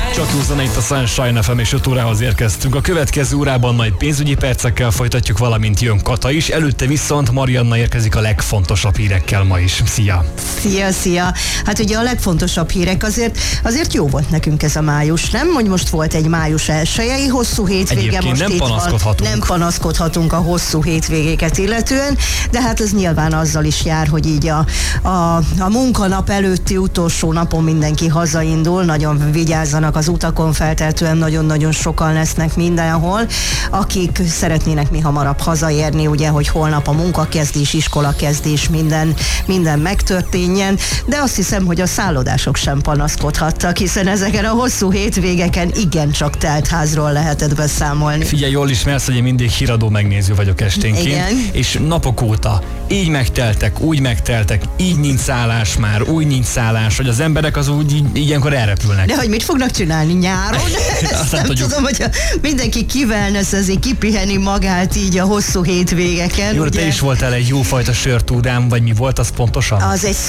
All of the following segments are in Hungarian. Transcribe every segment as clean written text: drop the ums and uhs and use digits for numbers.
Csak józan itt a Sunshine FM és 5 órához érkeztünk. A következő órában majd pénzügyi percekkel folytatjuk, valamint jön Kata is. Előtte viszont Marianna érkezik a legfontosabb hírekkel ma is. Szia! Szia! Hát ugye a legfontosabb hírek azért jó volt nekünk ez a május, nem? Hogy most volt egy május 1-i hosszú hétvége. Egyébként most nem panaszkodhatunk. Nem panaszkodhatunk a hosszú hétvégéket illetően, de hát ez nyilván azzal is jár, hogy így a munkanap előtti utolsó napon mindenki hazaindul, nagyon vigyázzanak az utakon, feltehetően nagyon-nagyon sokan lesznek mindenhol, akik szeretnének mi hamarabb hazaérni, ugye, hogy holnap a munkakezdés, iskolakezdés, minden megtörténjen, de azt hiszem, hogy a szállodások sem panaszkodhattak, hiszen ezeken a hosszú hétvégeken igencsak telt házról lehetett beszámolni. Figyelj, jól ismersz, hogy én mindig híradó megnéző vagyok esténként, igen. És napok óta így megteltek, úgy megteltek, így nincs szállás már, úgy nincs szállás, hogy az emberek az úgy ilyenkor elrepülnek. De hogy mit fognak csinálni nyáron? Ezt nem tudom, hogy mindenki kiwellnessezik, kipiheni magát így a hosszú hétvégeken. Jó, ugye? te is voltál egy jófajta sörtúrám, vagy mi volt az pontosan? Az egy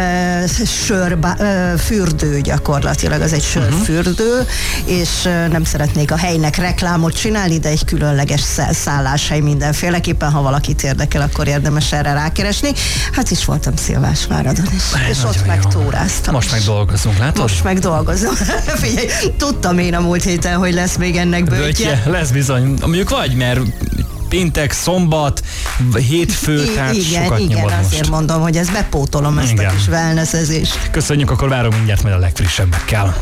fürdő gyakorlatilag, az egy sörfürdő, és nem szeretnék a helynek reklámot csinálni, de egy különleges szálláshely mindenféleképpen, ha valakit érdekel, akkor érdemes erre rákeresni. Hát is voltam Szilvásváradon, és ott megtúráztam. Most meg dolgozunk, látod? Most meg dolgozom. Figyelj, tudtam én a múlt héten, hogy lesz még ennek böjtje. Lesz bizony. Mondjuk vagy, mert péntek, szombat, hétfő, tehát sokat nyomod most. Azért mondom, hogy ezt bepótolom, ezt a kis wellnessezést. Köszönjük, akkor várom mindjárt majd a legfrissebbekkel.